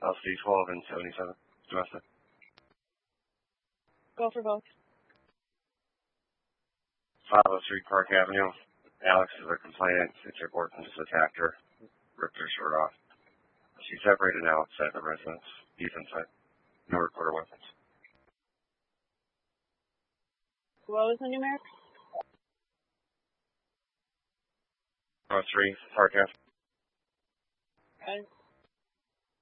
LC 12 and 77, domestic. Go for both. 503 Park Avenue. Alex is a complainant. Your boyfriend just attacked her, ripped her shirt off. She's separated now outside the residence. He's inside. No reporter weapons. What was the numeric? 503 Park Avenue. Okay.